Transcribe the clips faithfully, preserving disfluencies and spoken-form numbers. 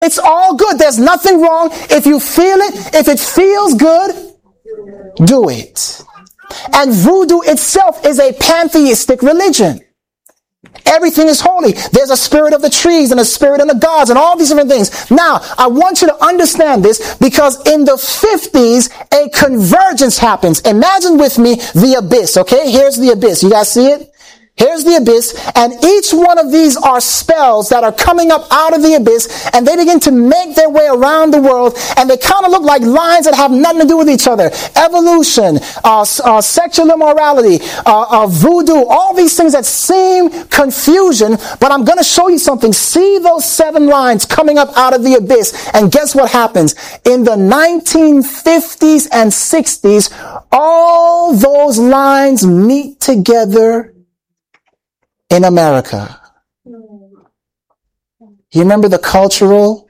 It's all good. There's nothing wrong. If you feel it, if it feels good, do it. And voodoo itself is a pantheistic religion. Everything is holy. There's a spirit of the trees and a spirit of the gods and all these different things. Now, I want you to understand this because in the fifties, a convergence happens. Imagine with me the abyss, okay? Here's the abyss. You guys see it? Here's the abyss, and each one of these are spells that are coming up out of the abyss, and they begin to make their way around the world, and they kind of look like lines that have nothing to do with each other. Evolution, uh, uh, sexual immorality, uh, uh, voodoo, all these things that seem confusion, but I'm going to show you something. See those seven lines coming up out of the abyss, and guess what happens? In the nineteen fifties and sixties, all those lines meet together in America. You remember the Cultural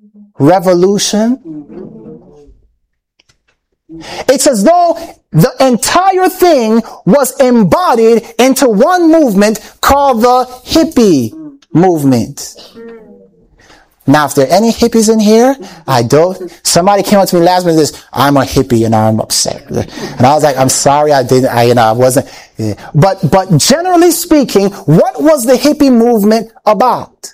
Revolution? It's as though the entire thing was embodied into one movement called the hippie movement. Now, if there are any hippies in here, I don't. Somebody came up to me last minute and says, I'm a hippie and I'm upset. And I was like, I'm sorry, I didn't, I, you know, I wasn't. Yeah. But, but generally speaking, what was the hippie movement about?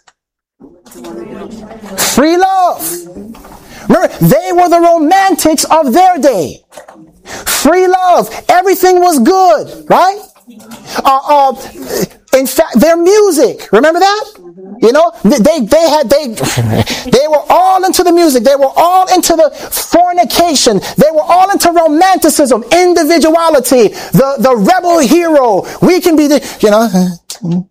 Free love. Remember, they were the romantics of their day. Free love. Everything was good, right? Uh, uh, in fact, their music, remember that? You know, they, they had, they, they were all into the music. They were all into the fornication. They were all into romanticism, individuality, the, the rebel hero. We can be the, you know,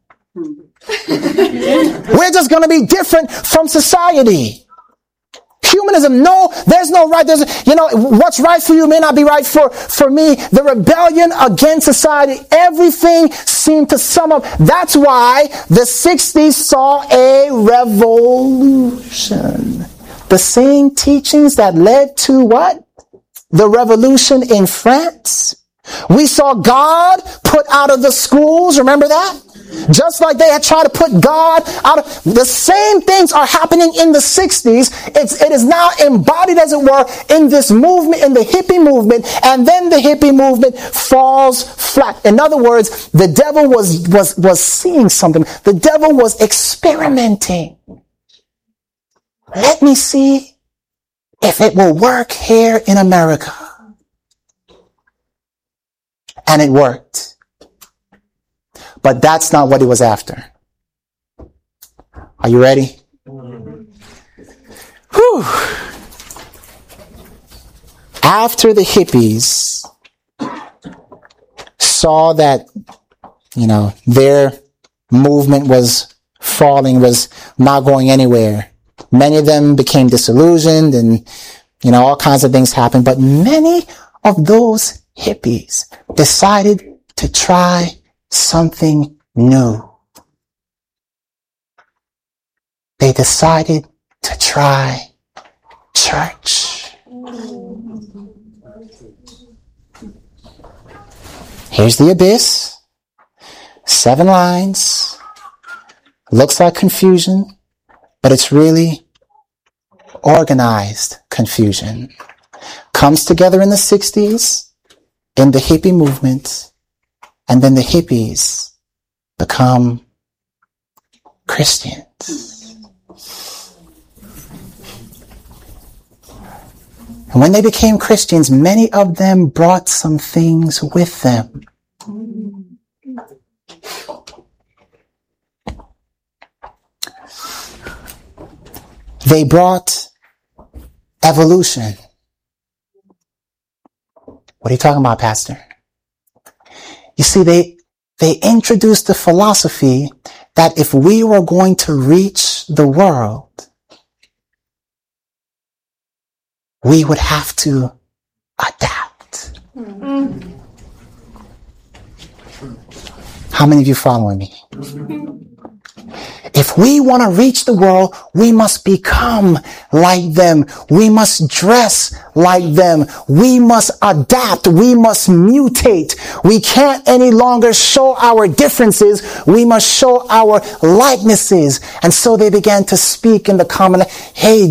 we're just going to be different from society. Humanism, no, there's no right. There's, you know, what's right for you may not be right for, for me. The rebellion against society, everything seemed to sum up. That's why the sixties saw a revolution. The same teachings that led to what? The revolution in France. We saw God put out of the schools. Remember that? Just like they had tried to put God out of, the same things are happening in the sixties. It's, it is now embodied, as it were, in this movement, in the hippie movement, and then the hippie movement falls flat. In other words, the devil was, was, was seeing something. The devil was experimenting. Let me see if it will work here in America. And it worked. But that's not what he was after. Are you ready? Whew. After the hippies saw that, you know, their movement was falling, was not going anywhere, many of them became disillusioned and, you know, all kinds of things happened. But many of those hippies decided to try something new. They decided to try church. Here's the abyss. Seven lines. Looks like confusion, but it's really organized confusion. Comes together in the sixties in the hippie movement. And then the hippies become Christians. And when they became Christians, many of them brought some things with them. They brought evolution. What are you talking about, Pastor? You see, they, they introduced the philosophy that if we were going to reach the world, we would have to adapt. Mm-hmm. How many of you following me? If we want to reach the world, we must become like them. We must dress like them. We must adapt. We must mutate. We can't any longer show our differences. We must show our likenesses. And so they began to speak in the common, hey,